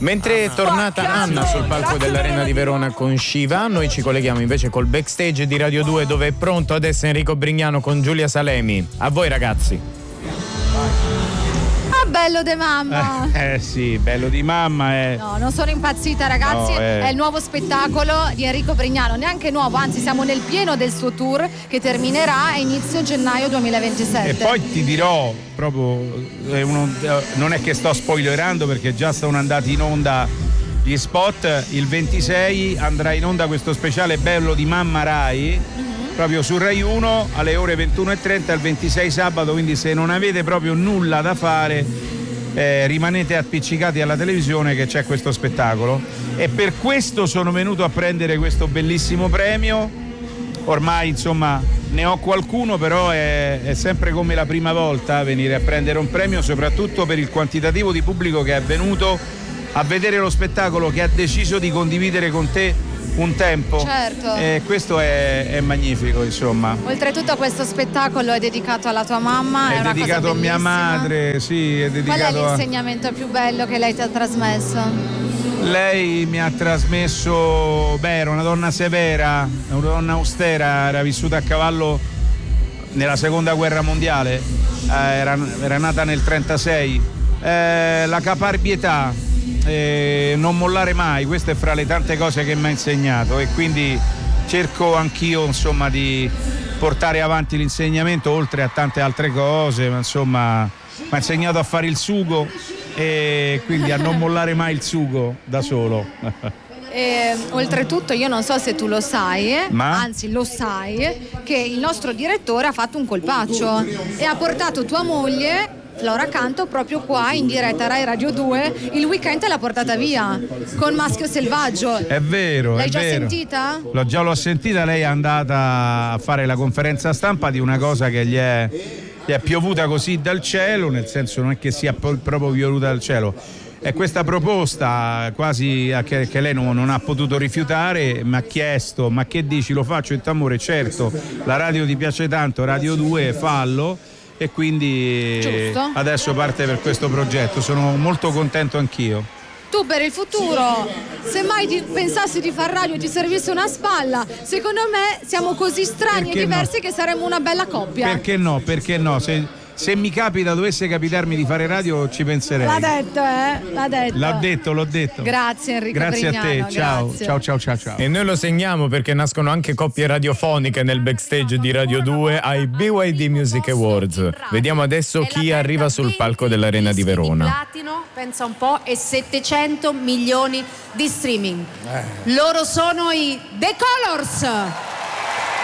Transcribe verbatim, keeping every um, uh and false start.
Mentre è tornata Anna sul palco dell'Arena di Verona con Shiva, noi ci colleghiamo invece col backstage di Radio due, dove è pronto adesso Enrico Brignano con Giulia Salemi. A voi ragazzi. Ah, bello de mamma. Eh, eh sì, bello di mamma. Eh. No, non sono impazzita ragazzi, No, eh. è il nuovo spettacolo di Enrico Brignano, neanche nuovo, anzi siamo nel pieno del suo tour che terminerà a inizio gennaio duemilaventisette. E poi ti dirò, proprio, è uno, non è che sto spoilerando perché già sono andati in onda gli spot, il ventisei andrà in onda questo speciale bello di Mamma Rai, mm-hmm. proprio su Rai uno alle ore ventuno e trenta, il ventisei sabato, quindi se non avete proprio nulla da fare eh, rimanete appiccicati alla televisione che c'è questo spettacolo, e per questo sono venuto a prendere questo bellissimo premio. Ormai insomma ne ho qualcuno, però è, è sempre come la prima volta venire a prendere un premio, soprattutto per il quantitativo di pubblico che è venuto a vedere lo spettacolo, che ha deciso di condividere con te un tempo. Certo. E questo è, è magnifico, insomma. Oltretutto questo spettacolo è dedicato alla tua mamma. È, è una dedicato cosa a mia madre, sì, è dedicato. Qual è a... l'insegnamento più bello che lei ti ha trasmesso? Lei mi ha trasmesso, beh, era una donna severa, una donna austera, era vissuta a cavallo nella seconda guerra mondiale, eh, era, era nata nel trentasei, eh, la caparbietà, eh, non mollare mai, questa è fra le tante cose che mi ha insegnato, e quindi cerco anch'io insomma di portare avanti l'insegnamento oltre a tante altre cose, ma insomma mi ha insegnato a fare il sugo e quindi a non mollare mai il sugo da solo. E, oltretutto io non so se tu lo sai, Ma? anzi lo sai, che il nostro direttore ha fatto un colpaccio e ha portato tua moglie Flora Canto proprio qua in diretta Rai Radio due il weekend, e l'ha portata via con Maschio Selvaggio. È vero, l'hai è già vero. sentita? L'ho già l'ho sentita, lei è andata a fare la conferenza stampa di una cosa che gli è, gli è piovuta così dal cielo, nel senso non è che sia proprio piovuta dal cielo, è questa proposta quasi che, che lei non, non ha potuto rifiutare, mi ha chiesto ma che dici, lo faccio in t'amore? Certo, la radio ti piace tanto, Radio due, fallo. E quindi Giusto. Adesso parte per questo progetto, sono molto contento anch'io. Tu per il futuro, se mai ti pensassi di far radio e ti servisse una spalla, secondo me siamo così strani Perché e diversi no? che saremmo una bella coppia. Perché no? Perché no? Se, se mi capita, dovesse capitarmi di fare radio, ci penserei. L'ha detto, eh? L'ha detto. L'ha detto, l'ho detto. Grazie Enrico Grazie Brignano, a te, ciao. grazie. ciao, ciao, ciao, ciao. E noi lo segniamo perché nascono anche coppie radiofoniche nel backstage di Radio due ai B Y D Music Awards. Vediamo adesso chi arriva sul palco dell'Arena di Verona. Platino, pensa un po', e settecento milioni di streaming. Eh. Loro sono i The Colors.